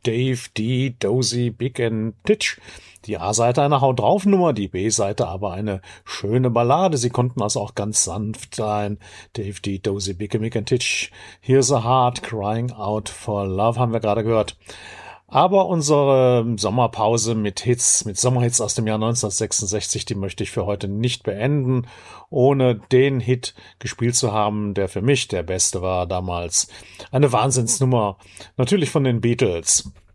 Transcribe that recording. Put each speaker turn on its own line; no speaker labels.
Dave D. Dozy Big and Titch. Die A-Seite eine Haut drauf Nummer, die B-Seite aber eine schöne Ballade. Sie konnten also auch ganz sanft sein. Dave D. Dozy Big and Titch. Here's a Heart Crying Out for Love haben wir gerade gehört. Aber unsere Sommerpause mit Sommerhits aus dem Jahr 1966, die möchte ich für heute nicht beenden, ohne den Hit gespielt zu haben, der für mich der beste war damals. Eine Wahnsinnsnummer, natürlich von den Beatles.